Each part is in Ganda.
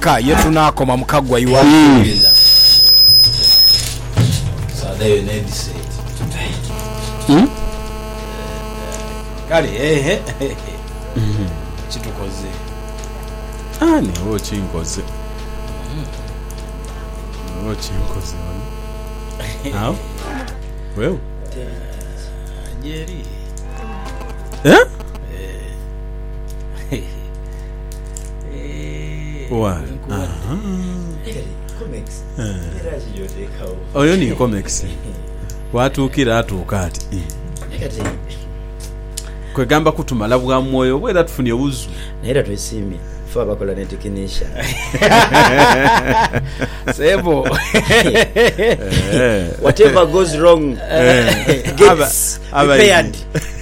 eka yetunakoma mukagwa iwakuweza sadayo nedise kale kitukoze ani ochinkoze ochinkoze how well Jerry what comics oyo ni comics watukira atuuka ati kwegamba kutumala bwa mwoyo bwera tufunye buzu naera twesimbi fa bakola ne technician sebo whatever goes wrong gets repaired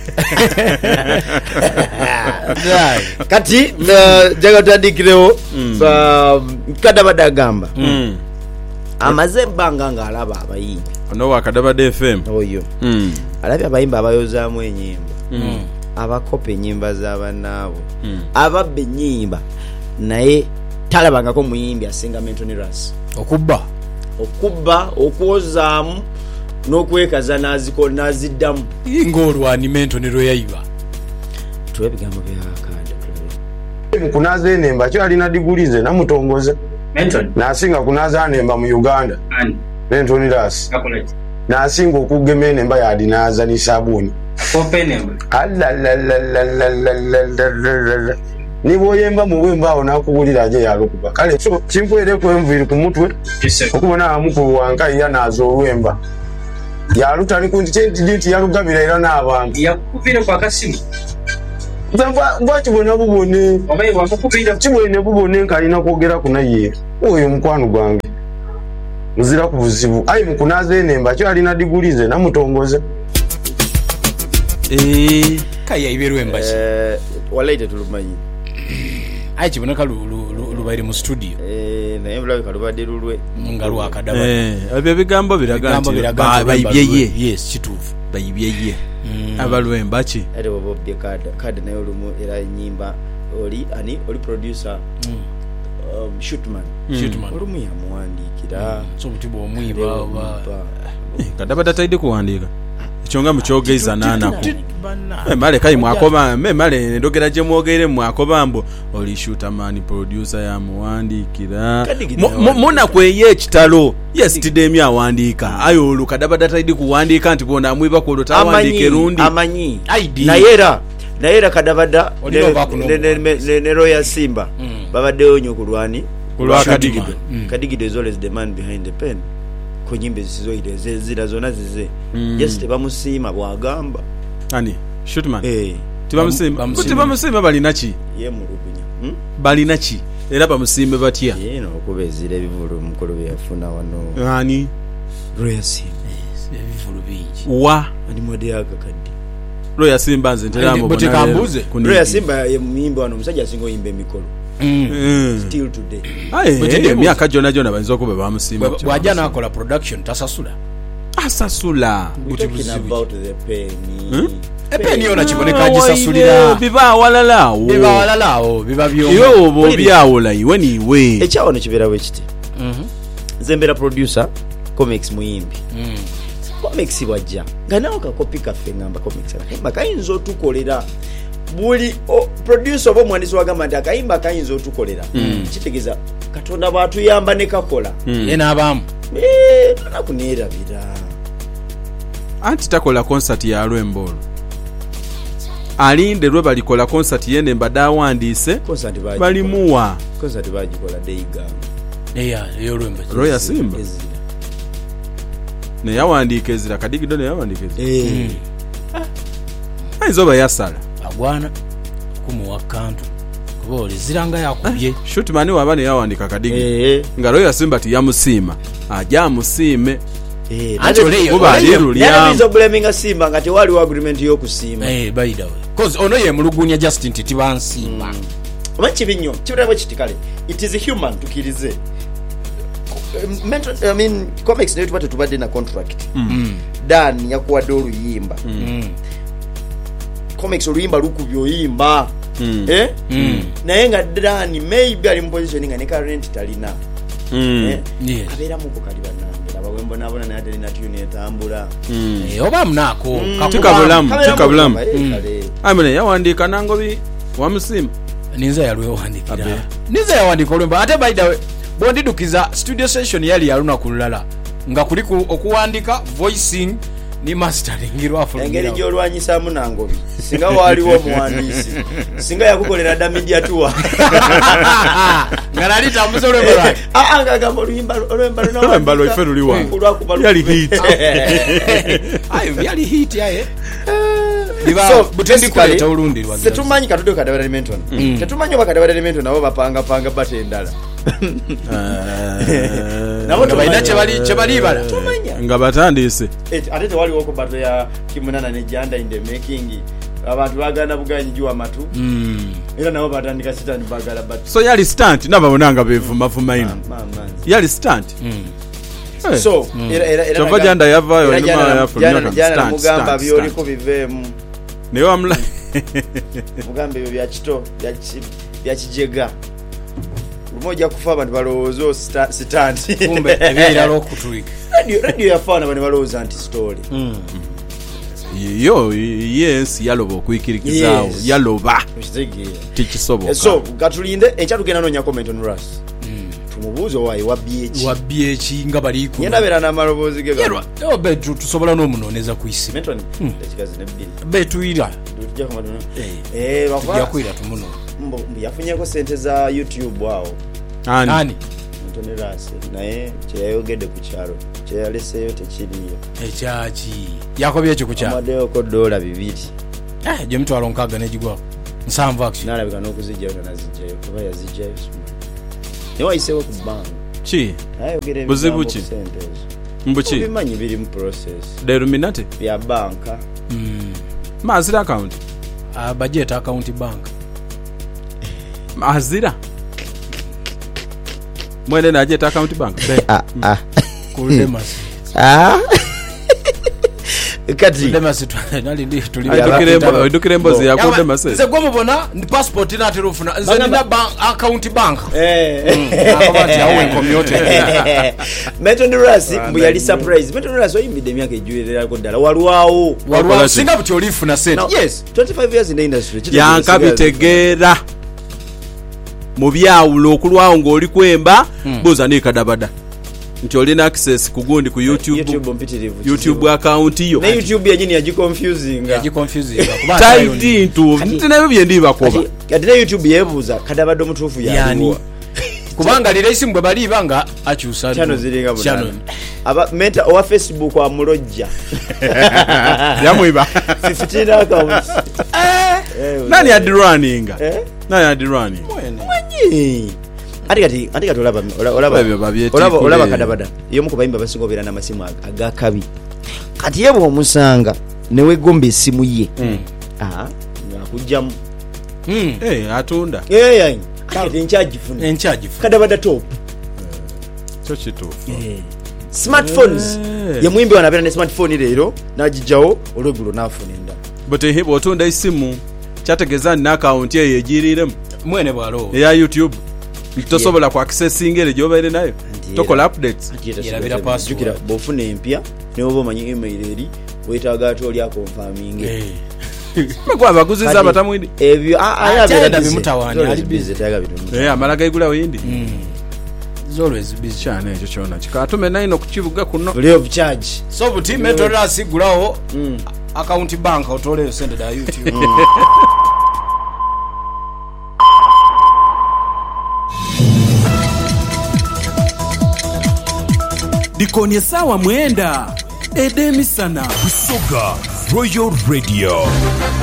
kati jaga tandikireo kadabada gamba amaze banga ngalaba abayimbi ono wakadabada FM oyo alabya abayimbi abayozaamu enyimba abakopa enyimba z'abanaabo ababba enyimba naye talabangako muyimbi asinga Mentoniras okubba okwozaamu n'okwekaza naziddamu ng'olwani Mentonero yayiba tuwe ebigambo byakande kunaza enemba kyo alina digulize namutongoza nasinga kunaza anemba mu Uganda Mentoniras nasinga okugema enemba yadinaza ni sabuni niboyemba muwemba awo nakubulira aje yalukuba kale so kimpoereko enviri ku mutwe okubona amukulu wanka yanaza olwemba yalutali ku nti yalugabira era n'abantu yakuvire kwa kasimu bwakibona bubone kibwene bubone nkalina kwogera kunaye oyo mukwano gwange muzira ku buzibu ayi mukunaza enemba kyo alina digulize namutongoza kaya iberwemba walaite tulumanyi ayi kiboneka lubaire mu studio naye bulabika kalubadde lulwe nga lwakadaba ebyo bigambo biraga nti bayibyeye yes kituufu bayibyeye abalwemba ki ate bobbye kade naye olumu era nyimba oli producer shootman olumu yamuwandiikira so butibo omwiba kadabada taide kuwandiika kyonga mukyogeza nanaku male kai mwakoma male ndogera je mwogere mwakoba mbo oli shooterman producer ya muwandikira muna kweye ekitalo yes tidemi awandika ayo olukadabada taidi kuwandika nti bona amwiba ko lotawandike rundi amanyi naera kadabada ne Royal Simba babadde onyo kulwani Kadigido is always the man behind the pen kunyimbe zizoide zira zona zize just bamusima bwagamba ani shootman tibamusima balinachi ye mulugunya balinachi era bamusimbe batya yeno okubezira ebivulu mukolo byafuna wano ani Royal Simba ebivulu bingi wa ani mode yakakadde Royal Simba nzenteramo botekambuze Royal Simba ye muyimbe wano musajja singo yimbe mikolo still today aye myaka jona banzo kuba bamusimba bwajja nakola production tasasula asasula about the penny epeni yona kiboneka gisasulira biba walalao biba byo yo bo byawola iwe niwe ekyawo ne kibera bwekiti zembera producer comics muyimbi comics bwajja nganawo kakopi kaffe ngamba comics akayimba kayinza otukolera buli producer oba omwandiisi wagamba nti akayimba kayinza otukolera kitegeeza katonda bwatuyamba ne kakola n'abaamu nakuneerabira anti takola concert ya Lwembolo alinde lwe balikola concert yene mbadde awandiise balimuwa concert bagikola deiga Royal Simba ne yawandiika ezira Kadigido ne yawandiika ezira ayinza yasala agwana kumuwa kantu kuba oliziranga yakubye shootman waba ne yawandiika Kadigido nga Royal Simba tiyamusiima ajja amusiime Nzo blaming Simba ngati wali agreement yokusiima by the way cause ono ye mulugunya Justin titibansimba omanchi binyo kibirabo kitikale it is human tukirize I mean comics netu bate tubadde na contract dan yakuwa dolu yimba comics oluyimba lukubyo yimba naye nga Dani maybe ali mu position nga ne current talina abeera muko kali banange abawembo nabona naye talina tune etambula oba munako kakabulamu amene yawandiika nangobi wamusima ninza yalwewandikira ninza yawandika olwemba ate baida bondidukiza studio session yali yaluna kulala nga kuliku okuwandika voicing ni mastering lwafu engeri gyolwanyisaamu nangobi singa waliwo omuwandiisi singa yakukolera dda media tour nga nali tambuza olwemba ngagamba olwemba lwaife luliwa yali hit yali hit yaye tetumanyi katudde Kadabada Menton tetumanyi oba Kadabada Menton nabo bapangapanga bate endala nabo tubalina kyebali bala nga batandise ate tewaliwo ku bato ya Kimunana ne Janda in the making abantu bagana buganyi jiwa matu era nabo batandika sitani bagala but so yali stunt nababonanga bevuma ino yali stunt so Chova Janda yavayo jana mugamba byoliko biveemu neyo amla mugambe byo bya kijega lumoja kufa abantu balowoozo stand kumbe ebyira lokutwika radio yafana bani balowooza anti story yes yaloba okuyikirikizaawo yaloba tikisoboka so katulinde ekyatugenda nonya comment on Russ tumubuuzo wayi wabbye eki nga baliku yenda beera n'amaloboozi ge betu tusobola n'omunooneza ku isi betuyira yakwira tumuno yafunyeko sente za YouTube awo ani Anthony Russ naye kyeyayogedde ku kyalo kyeyaleseeyo tekiriyo ekyaki yakobye ekyo ku kyalo amadeyo ko $2 gye mitwalo 6 negigwa 7 action nalabika n'okuzijjayo nazijjayo kuba yazijjayo naye wayiseewo ku bank ki buzibu ki mbuki bimanyi biri mu process Illuminati bya banka mazira account budget account bank mazira mwene naje account bank kudemas kati demas nali ndi tuli idukirembo ya kudemas nze gwamubona ndi passport nati rufuna nze nina bank account bank abati awe community Menton Russ mbu yali surprise Menton Russ oyimide emyaka ejuwerera ko ddala walwawo singa buti olifuna sente yes 25 years in the industry yankabitegeera mu byawulo okulwawo ng'oli kwemba buuza ne Kadabada nti olina access ku gundi ku YouTube account yo ne YouTube yenyini yagiconfusing tied into ntinabyo byendi bakoba kati ne YouTube yebuuza Kadabada omutuufu yani kubanga lile isimu bwe bali banga akyusa channel ziringa channel aba meta owa Facebook wa mulojja yamwiba 15 accounts nani adirunninga nani adirunning mwenye ati olaba Kadabada yomu kubayimba basinga obeera n'amasimu agakabi kati yebwe omusanga newe gombe esimu ye ngakujjamu atunda kati enkyagifuna Kadabada top kyo kituufu smartphones yemwimbi wanabeera ne smartphone leero n'agijjawo olwegulo n'afuna endala bote otunda isimu kyategeeza nina account eyo egiriremu mwene bwalo eya YouTube tosobola ku accessing ere gyobaire nayo tokola updates yerabira password bofuna empya neoba omanyi email eri wetaaga ati oli akonfirming kwa baguziza abatamwindi ebyo ayabeera bimutawanya ali busy taga bitu amala gaigula windi is always busy cyane ekyo kyona kikatume naino ku kibuga kuno free of charge so buti Menton Russ gulawo account bank otole sende da YouTube Dikonie sawa mwenda edemisana Busoga Royal Radio